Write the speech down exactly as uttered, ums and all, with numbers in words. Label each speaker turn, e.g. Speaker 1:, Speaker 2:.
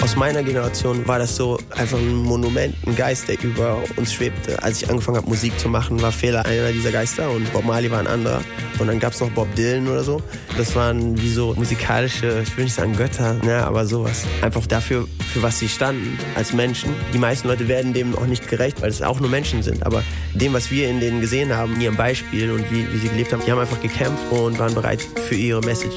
Speaker 1: Aus meiner Generation war das so einfach ein Monument, ein Geist, der über uns schwebte. Als ich angefangen habe, Musik zu machen, war Fela einer dieser Geister und Bob Marley war ein anderer. Und dann gab es noch Bob Dylan oder so. Das waren wie so musikalische, ich will nicht sagen Götter, ja, aber sowas. Einfach dafür, für was sie standen als Menschen. Die meisten Leute werden dem auch nicht gerecht, weil es auch nur Menschen sind. Aber dem, was wir in denen gesehen haben, in ihrem Beispiel und wie, wie sie gelebt haben, die haben einfach gekämpft und waren bereit, für ihre Message